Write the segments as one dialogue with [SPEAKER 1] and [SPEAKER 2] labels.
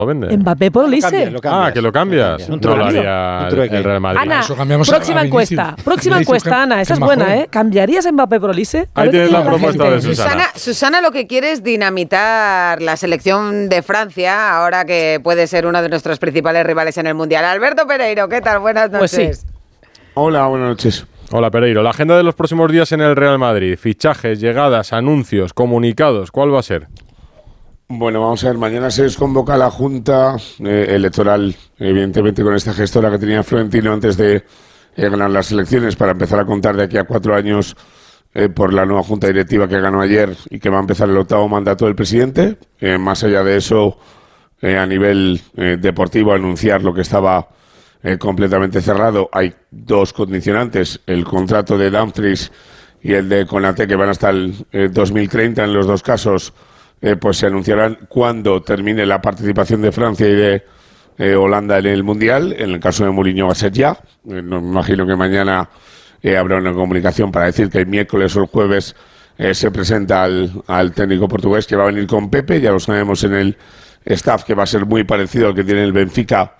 [SPEAKER 1] lo vende.
[SPEAKER 2] Mbappé por Olise.
[SPEAKER 1] Que lo cambias. No lo haría el Real Madrid.
[SPEAKER 2] Ana, próxima encuesta, Ana, esa es buena, ¿eh? ¿Cambiarías a Mbappé por Olise?
[SPEAKER 1] Ahí tienes la propuesta de Susana.
[SPEAKER 3] Susana lo que quiere es dinamitar la selección de Francia, ahora que puede ser uno de nuestros principales rivales en el Mundial. Alberto Pereiro, ¿qué tal? Buenas noches.
[SPEAKER 2] Pues sí.
[SPEAKER 4] Hola, buenas noches.
[SPEAKER 1] Hola, Pereiro. La agenda de los próximos días en el Real Madrid. Fichajes, llegadas, anuncios, comunicados. ¿Cuál va a ser?
[SPEAKER 4] Bueno, vamos a ver, mañana se desconvoca la Junta Electoral, evidentemente con esta gestora que tenía Florentino antes de ganar las elecciones, para empezar a contar de aquí a 4 años por la nueva Junta Directiva que ganó ayer y que va a empezar el 8º mandato del presidente. Más allá de eso, a nivel deportivo, anunciar lo que estaba completamente cerrado. Hay 2 condicionantes, el contrato de Dumfries y el de Konaté, que van hasta el 2030 en los 2 casos. Pues se anunciarán cuando termine la participación de Francia y de Holanda en el Mundial. En el caso de Mourinho va a ser ya. Me imagino que mañana habrá una comunicación para decir que el miércoles o el jueves se presenta al técnico portugués, que va a venir con Pepe. Ya lo sabemos en el staff, que va a ser muy parecido al que tiene el Benfica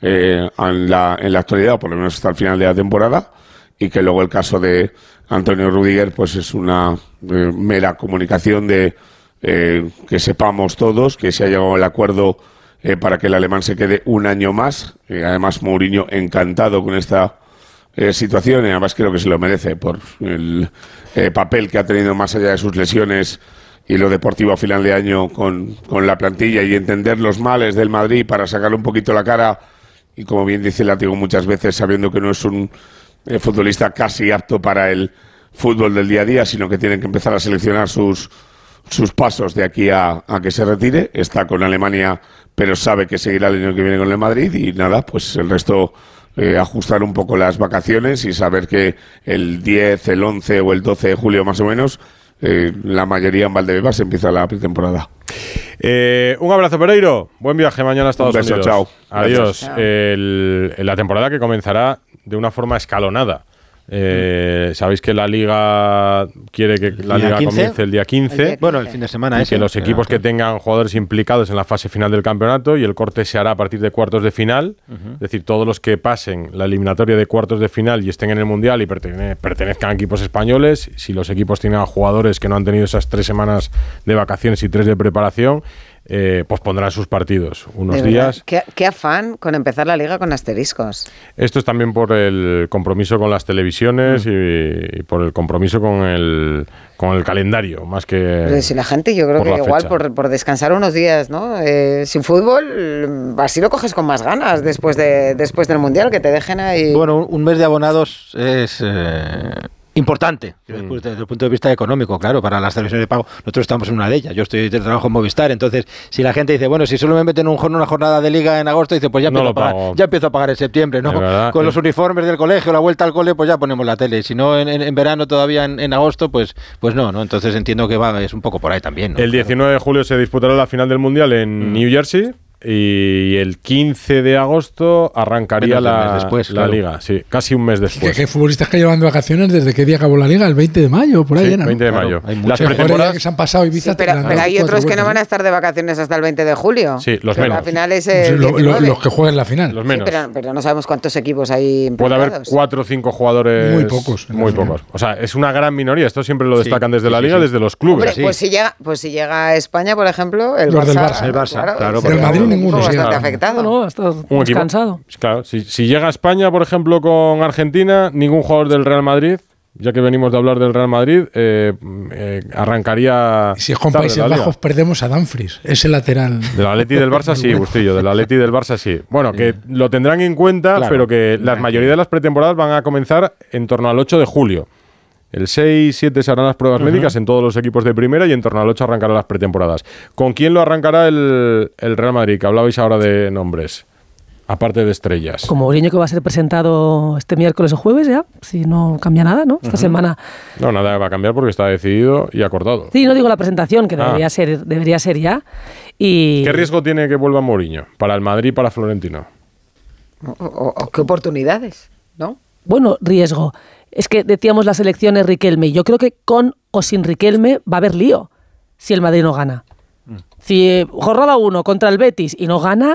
[SPEAKER 4] en la actualidad, o por lo menos hasta el final de la temporada. Y que luego el caso de Antonio Rüdiger pues es una mera comunicación de que sepamos todos que se ha llegado al acuerdo para que el alemán se quede un año más. Además, Mourinho encantado con esta situación, y además creo que se lo merece por el papel que ha tenido más allá de sus lesiones y lo deportivo a final de año con la plantilla, y entender los males del Madrid para sacarle un poquito la cara, y como bien dice Látigo muchas veces, sabiendo que no es un futbolista casi apto para el fútbol del día a día, sino que tienen que empezar a seleccionar sus pasos de aquí a que se retire. Está con Alemania, pero sabe que seguirá el año que viene con el Madrid, y nada, pues el resto ajustar un poco las vacaciones y saber que el 10, el 11 o el 12 de julio más o menos, la mayoría en Valdebebas empieza la pretemporada.
[SPEAKER 1] Un abrazo, Pereiro. Buen viaje mañana a Estados Unidos.
[SPEAKER 4] Chao.
[SPEAKER 1] Adiós.
[SPEAKER 3] Chao.
[SPEAKER 1] La temporada que comenzará de una forma escalonada. Sabéis que la Liga quiere que la Liga comience el día 15.
[SPEAKER 5] Bueno, el fin de semana.
[SPEAKER 1] Y que los equipos que tengan jugadores implicados en la fase final del campeonato, y el corte se hará a partir de cuartos de final. Es decir, todos los que pasen la eliminatoria de cuartos de final y estén en el Mundial y pertenezcan a equipos españoles, si los equipos tienen a jugadores que no han tenido esas 3 semanas de vacaciones y 3 de preparación, pues pondrán sus partidos unos días.
[SPEAKER 3] ¿Qué afán con empezar la Liga con asteriscos?
[SPEAKER 1] Esto es también por el compromiso con las televisiones y por el compromiso con el calendario, más que.
[SPEAKER 3] Pero si la gente, yo creo que igual por descansar unos días, ¿no? Sin fútbol, así lo coges con más ganas después del Mundial, que te dejen ahí.
[SPEAKER 5] Bueno, un mes de abonados es importante desde el punto de vista económico, claro, para las televisiones de pago. Nosotros estamos en una de ellas. Yo estoy de trabajo en Movistar, entonces si la gente dice, bueno, si solo me meten una jornada de liga en agosto, dice, pues ya empiezo a pagar en septiembre, ¿no? Con los uniformes del colegio, la vuelta al cole, pues ya ponemos la tele. Si no en verano todavía en agosto, pues no. Entonces entiendo que es un poco por ahí también, ¿no?
[SPEAKER 1] El 19 de julio se disputará la final del Mundial en New Jersey. Y el 15 de agosto arrancaría la Liga, sí, casi un mes después.
[SPEAKER 6] ¿Qué futbolistas que llevan de vacaciones desde qué día acabó la Liga? El 20 de mayo, por ahí,
[SPEAKER 1] sí,
[SPEAKER 6] ¿no?
[SPEAKER 1] 20 de mayo.
[SPEAKER 6] Hay muchas pretemporadas que se han pasado Ibiza.
[SPEAKER 3] Sí, pero hay otros que no van a estar de vacaciones hasta el 20 de julio.
[SPEAKER 1] Sí, los menos.
[SPEAKER 3] Al final es
[SPEAKER 6] los que jueguen la final.
[SPEAKER 1] Los menos.
[SPEAKER 3] Sí, pero no sabemos cuántos equipos hay.
[SPEAKER 1] Puede haber 4 o 5 jugadores.
[SPEAKER 6] Muy pocos.
[SPEAKER 1] Muy pocos. O sea, es una gran minoría. Esto siempre lo destacan desde la Liga, desde los clubes.
[SPEAKER 3] Hombre, pues si llega a España, por ejemplo,
[SPEAKER 6] los del Barça.
[SPEAKER 5] El Barça, claro.
[SPEAKER 6] Pero el Madrid ninguno.
[SPEAKER 3] Bastante afectado.
[SPEAKER 2] No, está descansado.
[SPEAKER 1] Claro, si llega a España, por ejemplo, con Argentina, ningún jugador del Real Madrid, ya que venimos de hablar del Real Madrid, arrancaría.
[SPEAKER 6] Si es con Países Bajos, perdemos a Dumfries, ese lateral.
[SPEAKER 1] Del Atleti y del Barça sí, Bustillo, del Atleti y del Barça sí. Bueno, que lo tendrán en cuenta, claro, pero que la mayoría de las pretemporadas van a comenzar en torno al 8 de julio. El 6-7 se harán las pruebas médicas en todos los equipos de primera, y en torno al 8 arrancarán las pretemporadas. ¿Con quién lo arrancará el Real Madrid? Que hablabais ahora de nombres, aparte de estrellas.
[SPEAKER 2] Como Mourinho, que va a ser presentado este miércoles o jueves ya, si no cambia nada, ¿no? Esta semana.
[SPEAKER 1] No, nada va a cambiar porque está decidido y acordado.
[SPEAKER 2] Sí, no digo la presentación, que debería ser ya. Y
[SPEAKER 1] ¿qué riesgo tiene que vuelva Mourinho para el Madrid y para Florentino?
[SPEAKER 3] O qué oportunidades, ¿no?
[SPEAKER 2] Bueno, riesgo. Es que decíamos las elecciones Riquelme. Yo creo que con o sin Riquelme va a haber lío si el Madrid no gana. Si jornada 1 contra el Betis y no gana,